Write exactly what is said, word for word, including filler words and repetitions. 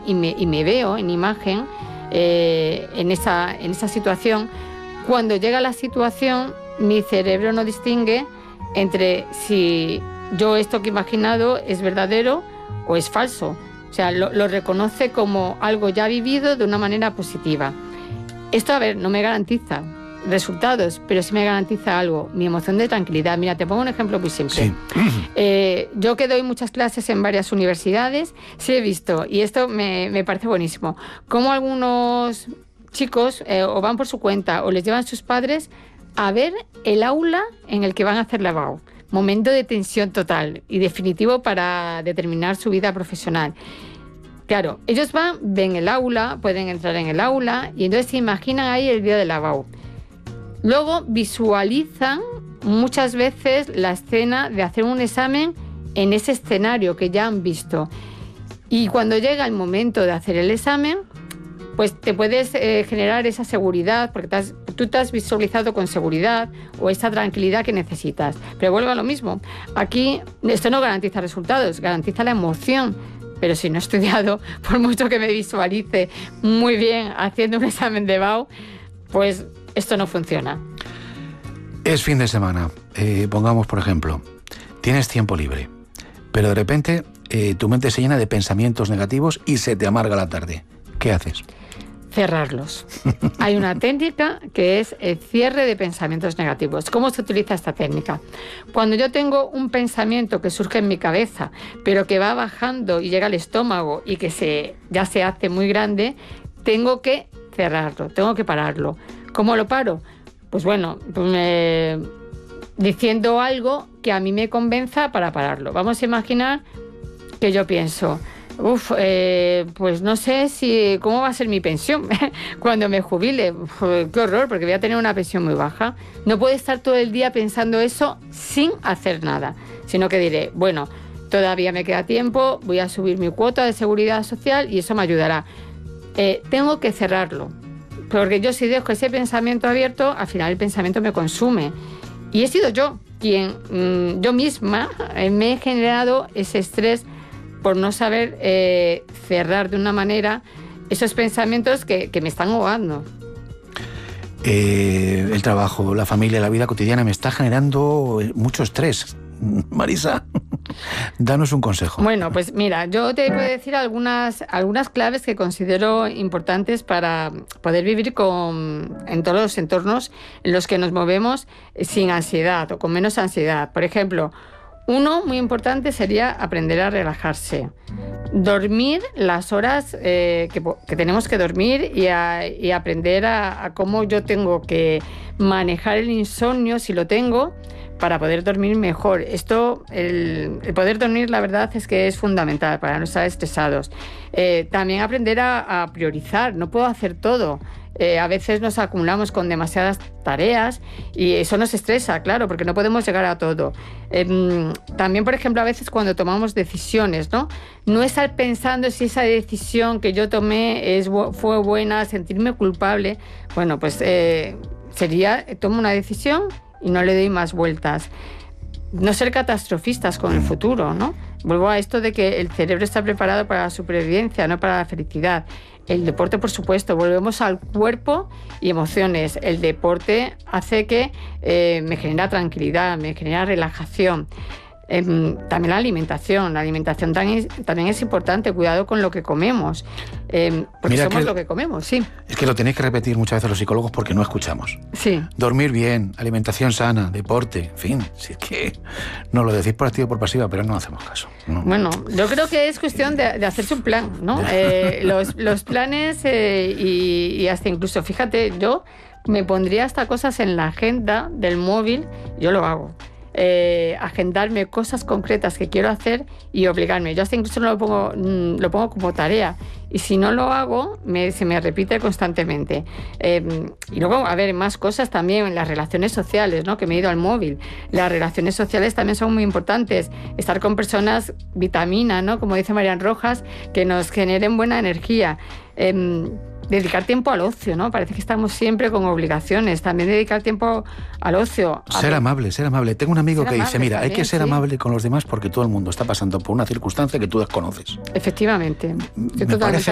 y me, y me veo en imagen eh, en, esa, en esa situación, cuando llega la situación, mi cerebro no distingue entre si yo esto que he imaginado es verdadero o es falso. O sea, lo, lo reconoce como algo ya vivido de una manera positiva. Esto, a ver, no me garantiza resultados, pero sí me garantiza algo, mi emoción de tranquilidad. Mira, te pongo un ejemplo muy simple. Sí. Eh, yo que doy muchas clases en varias universidades, sí he visto, y esto me, me parece buenísimo, cómo algunos chicos eh, o van por su cuenta o les llevan sus padres a ver el aula en el que van a hacer lavabo. Momento de tensión total y definitivo para determinar su vida profesional. Claro, ellos van, ven el aula, pueden entrar en el aula y entonces se imaginan ahí el día del lavabo. Luego visualizan muchas veces la escena de hacer un examen en ese escenario que ya han visto. Y cuando llega el momento de hacer el examen, pues te puedes eh, generar esa seguridad, porque te has, tú te has visualizado con seguridad o esa tranquilidad que necesitas. Pero vuelvo a lo mismo. Aquí esto no garantiza resultados, garantiza la emoción. Pero si no he estudiado, por mucho que me visualice muy bien haciendo un examen de B A U, pues esto no funciona. Es fin de semana. Eh, pongamos, por ejemplo, tienes tiempo libre, pero de repente eh, tu mente se llena de pensamientos negativos y se te amarga la tarde. ¿Qué haces? Cerrarlos. Hay una técnica que es el cierre de pensamientos negativos. ¿Cómo se utiliza esta técnica? Cuando yo tengo un pensamiento que surge en mi cabeza, pero que va bajando y llega al estómago y que se, ya se hace muy grande, tengo que cerrarlo, tengo que pararlo. ¿Cómo lo paro? Pues bueno, eh, diciendo algo que a mmí me convenza para pararlo. Vamos a imaginar que yo pienso... Uf, eh, pues no sé si cómo va a ser mi pensión cuando me jubile. Uf, qué horror, porque voy a tener una pensión muy baja. No puedo estar todo el día pensando eso sin hacer nada, sino que diré, bueno, todavía me queda tiempo, voy a subir mi cuota de seguridad social y eso me ayudará. Eh, tengo que cerrarlo, porque yo si dejo ese pensamiento abierto, al final el pensamiento me consume. Y he sido yo quien, mmm, yo misma, eh, me he generado ese estrés por no saber eh, cerrar de una manera esos pensamientos que, que me están ahogando. Eh, el trabajo, la familia, la vida cotidiana me está generando mucho estrés. Marisa, danos un consejo. Bueno, pues mira, yo te puedo decir algunas, algunas claves que considero importantes para poder vivir con, en todos los entornos en los que nos movemos sin ansiedad o con menos ansiedad. Por ejemplo, uno muy importante sería aprender a relajarse. Dormir las horas eh, que, que tenemos que dormir y, a, y aprender a, a cómo yo tengo que manejar el insomnio, si lo tengo, para poder dormir mejor. Esto, el, el poder dormir, la verdad es que es fundamental para no estar estresados. Eh, también aprender a, a priorizar. No puedo hacer todo. Eh, a veces nos acumulamos con demasiadas tareas y eso nos estresa, claro, porque no podemos llegar a todo. Eh, también, por ejemplo, a veces cuando tomamos decisiones, ¿no? No estar pensando si esa decisión que yo tomé es, fue buena, sentirme culpable. Bueno, pues eh, sería, tomo una decisión y no le doy más vueltas. No ser catastrofistas con el futuro, ¿no? Vuelvo a esto de que el cerebro está preparado para la supervivencia, no para la felicidad. El deporte, por supuesto, volvemos al cuerpo y emociones. El deporte hace que eh, me genera tranquilidad, me genera relajación. Eh, también la alimentación. La alimentación también, también es importante. Cuidado con lo que comemos. Eh, porque Mira somos que, lo que comemos, sí. Es que lo tenéis que repetir muchas veces los psicólogos porque no escuchamos. Sí. Dormir bien, alimentación sana, deporte, en fin. Si es que nos lo decís por activa o por pasiva, pero no hacemos caso. No. Bueno, yo creo que es cuestión de, de hacerse un plan, ¿no? Eh, los, los planes eh, y, y hasta incluso, fíjate, yo me pondría hasta cosas en la agenda del móvil, yo lo hago. Eh, agendarme cosas concretas que quiero hacer y obligarme. Yo hasta incluso no lo pongo, lo pongo como tarea y si no lo hago me, se me repite constantemente. Eh, y luego, a ver, más cosas también en las relaciones sociales, ¿no? Que me he ido al móvil. Las relaciones sociales también son muy importantes. Estar con personas vitamina, ¿no? Como dice Marian Rojas, que nos generen buena energía. Eh, Dedicar tiempo al ocio, ¿no? Parece que estamos siempre con obligaciones. También dedicar tiempo al ocio. Ser ver, amable, ser amable. Tengo un amigo que dice, mira, también, hay que ser sí. amable con los demás porque todo el mundo está pasando por una circunstancia que tú desconoces. Efectivamente. Me parece